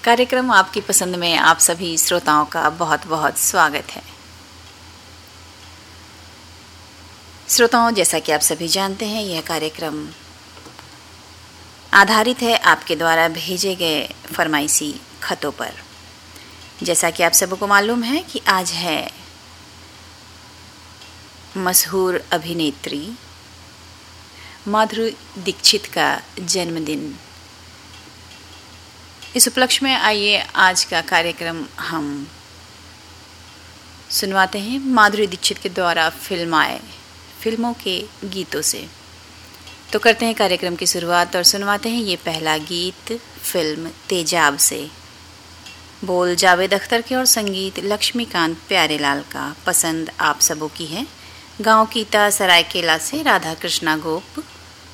कार्यक्रम आपकी पसंद में आप सभी श्रोताओं का बहुत बहुत स्वागत है। श्रोताओं, जैसा कि आप सभी जानते हैं, यह कार्यक्रम आधारित है आपके द्वारा भेजे गए फरमाइशी खतों पर। जैसा कि आप सबको मालूम है कि आज है मशहूर अभिनेत्री माधुरी दीक्षित का जन्मदिन। इस उपलक्ष्य में आइए आज का कार्यक्रम हम सुनवाते हैं माधुरी दीक्षित के द्वारा फिल्मों के गीतों से। तो करते हैं कार्यक्रम की शुरुआत और सुनवाते हैं ये पहला गीत फिल्म तेजाब से। बोल जावेद अख्तर के और संगीत लक्ष्मीकांत प्यारेलाल का। पसंद आप सबों की है। गांव कीता सरायकेला से राधा कृष्णा गोप,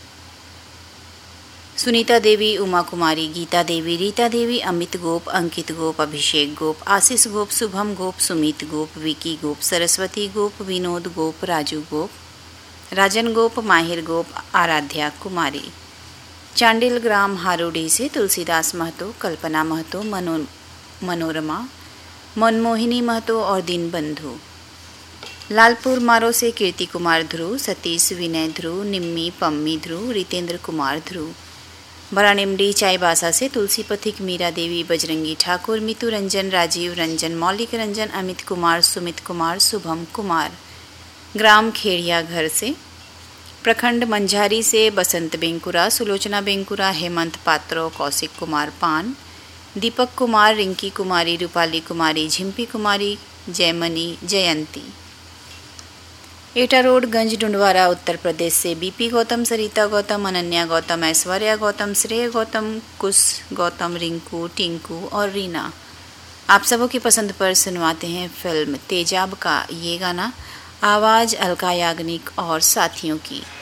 सुनीता देवी, उमा कुमारी, गीता देवी, रीता देवी, अमित गोप, अंकित गोप, अभिषेक गोप, आशीष गोप, शुभम गोप, सुमित गोप, विकी गोप, सरस्वती गोप, विनोद गोप, राजू गोप, राजन गोप, माहिर गोप, आराध्या कुमारी। चांडिल ग्राम हारोडी से तुलसीदास महतो, कल्पना महतो, मनोरमा, मनमोहिनी महतो और दीनबंधु। लालपुर मारो से कीर्ति कुमार ध्रुव, सतीश विनय ध्रुव, निम्मी पम्मी ध्रुव, रितेंद्र कुमार ध्रुव। बरानिमडी चाईबासा से तुलसी पथिक, मीरा देवी, बजरंगी ठाकुर, मितु रंजन, राजीव रंजन, मौलिक रंजन, अमित कुमार, सुमित कुमार, शुभम कुमार। ग्राम खेड़िया घर से प्रखंड मंझारी से बसंत बेंकुरा, सुलोचना बेंकुरा, हेमंत पात्रो, कौशिक कुमार पान, दीपक कुमार, रिंकी कुमारी, रूपाली कुमारी, झिम्पी कुमारी, जयमनी, जयंती। एटा रोड गंज डुंडवारा उत्तर प्रदेश से बीपी गौतम, सरिता गौतम, अनन्या गौतम, ऐश्वर्या गौतम, श्रेय गौतम, कुश गौतम, रिंकू, टिंकू और रीना। आप सबों की पसंद पर सुनवाते हैं फिल्म तेजाब का ये गाना। आवाज़ अलका याग्निक और साथियों की।